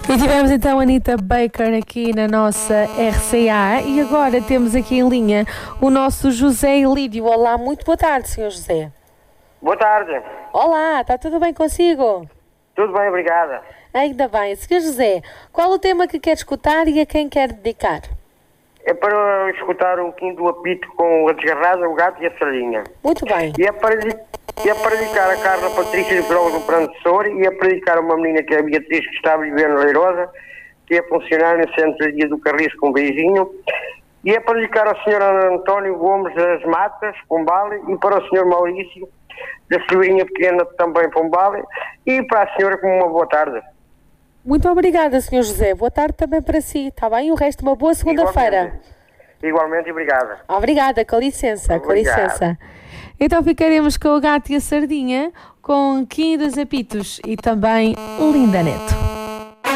E tivemos então a Anitta Baker aqui na nossa RCA e agora temos aqui em linha o nosso José Elídio. Olá, muito boa tarde, Sr. José. Boa tarde. Olá, está tudo bem consigo? Tudo bem, obrigada. Ainda bem. Sr. José, qual o tema que quer escutar e a quem quer dedicar? É para escutar um quinto do apito com a desgarrada, o gato e a sardinha. Muito bem. E é para dedicar a Carla Patrícia de Grão do Professor e é para dedicar a uma menina que é a Beatriz, que está a viver na Leirosa, que é funcionária no Centro de Dia do Carrisco, com um beijinho. E é para dedicar ao Sr. António Gomes das Matas, Pombale, e para o Sr. Maurício, da Silveirinha Pequena, também Pombale, e para a senhora com uma boa tarde. Muito obrigada, Sr. José. Boa tarde também para si, está bem? O resto, uma boa segunda-feira. Igualmente, obrigada. Obrigada, com licença, Obrigado. com licença. Então ficaremos com o gato e a sardinha, com Kim dos Apitos e também Linda Neto.